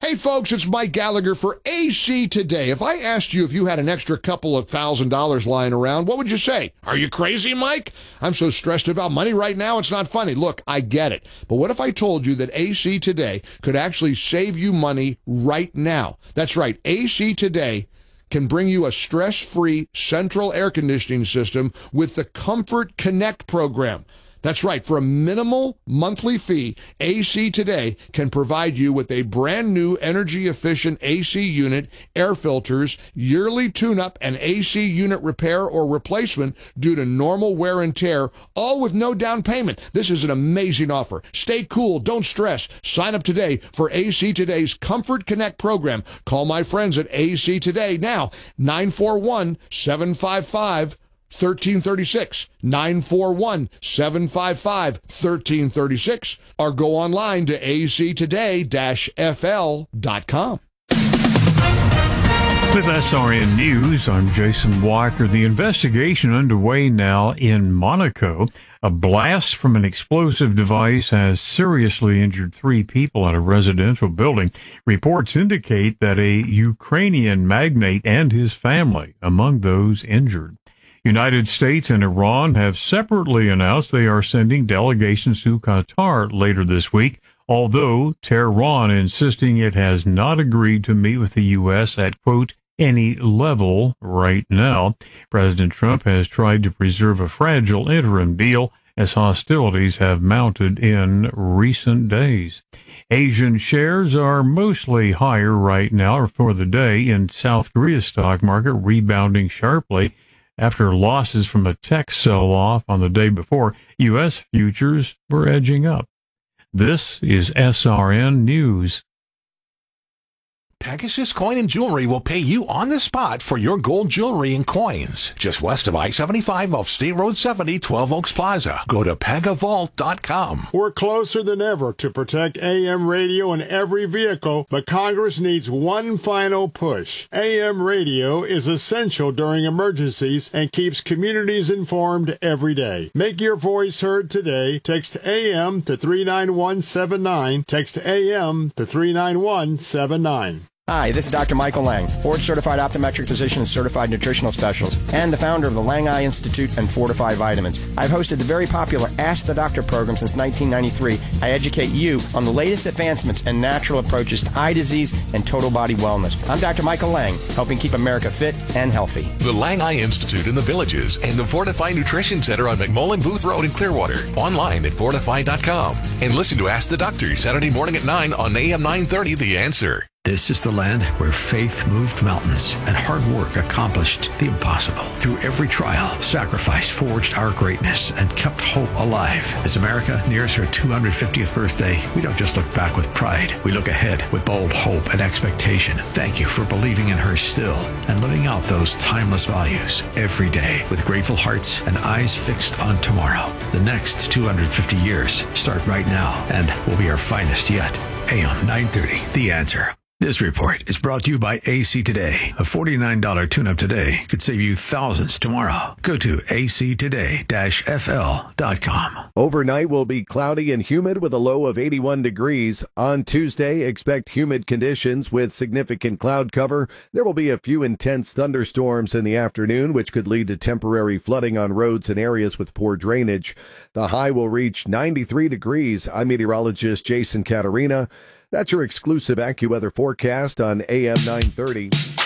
Hey folks, it's Mike Gallagher for AC Today. If I asked you if you had an extra couple of $1,000 lying around, what would you say? Are you crazy, Mike? I'm so stressed about money right now, it's not funny. Look, I get it. But what if I told you that AC Today could actually save you money right now? That's right, AC Today can bring you a stress-free central air conditioning system with the Comfort Connect program. That's right. For a minimal monthly fee, AC Today can provide you with a brand new energy-efficient AC unit, air filters, yearly tune-up, and AC unit repair or replacement due to normal wear and tear, all with no down payment. This is an amazing offer. Stay cool. Don't stress. Sign up today for AC Today's Comfort Connect program. Call my friends at AC Today now, 941-755-1336, 941-755-1336, or go online to actoday-fl.com. With SRN News, I'm Jason Walker. The investigation underway now in Monaco. A blast from an explosive device has seriously injured 3 people at a residential building. Reports indicate that a Ukrainian magnate and his family among those injured. United States and Iran have separately announced they are sending delegations to Qatar later this week, although Tehran insisting it has not agreed to meet with the U.S. at, quote, any level right now. President Trump has tried to preserve a fragile interim deal as hostilities have mounted in recent days. Asian shares are mostly higher right now for the day, in South Korea's stock market rebounding sharply after losses from a tech sell-off on the day before. U.S. futures were edging up. This is SRN News. Pegasus Coin and Jewelry will pay you on the spot for your gold jewelry and coins. Just west of I-75 off State Road 70, 12 Oaks Plaza. Go to pegavault.com. We're closer than ever to protect AM radio in every vehicle, but Congress needs one final push. AM radio is essential during emergencies and keeps communities informed every day. Make your voice heard today. Text AM to 39179. Text AM to 39179. Hi, this is Dr. Michael Lang, board-certified optometric physician and certified nutritional specialist, and the founder of the Lang Eye Institute and Fortify Vitamins. I've hosted the very popular Ask the Doctor program since 1993. I educate you on the latest advancements and natural approaches to eye disease and total body wellness. I'm Dr. Michael Lang, helping keep America fit and healthy. The Lang Eye Institute in the Villages and the Fortify Nutrition Center on McMullen Booth Road in Clearwater. Online at fortify.com. And listen to Ask the Doctor Saturday morning at 9 on AM 930 The Answer. This is the land where faith moved mountains and hard work accomplished the impossible. Through every trial, sacrifice forged our greatness and kept hope alive. As America nears her 250th birthday, we don't just look back with pride. We look ahead with bold hope and expectation. Thank you for believing in her still and living out those timeless values every day with grateful hearts and eyes fixed on tomorrow. The next 250 years start right now and will be our finest yet. AM 930, The Answer. This report is brought to you by AC Today. A $49 tune-up today could save you thousands tomorrow. Go to actoday-fl.com. Overnight will be cloudy and humid with a low of 81 degrees. On Tuesday, expect humid conditions with significant cloud cover. There will be a few intense thunderstorms in the afternoon, which could lead to temporary flooding on roads and areas with poor drainage. The high will reach 93 degrees. I'm meteorologist Jason Caterina. That's your exclusive AccuWeather forecast on AM 930.